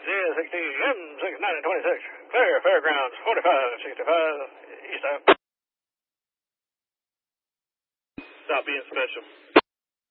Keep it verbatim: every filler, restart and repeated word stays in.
Z sixty, M six ninety twenty-six. Clear, Fairgrounds, forty-five sixty-five, east out. Stop being special.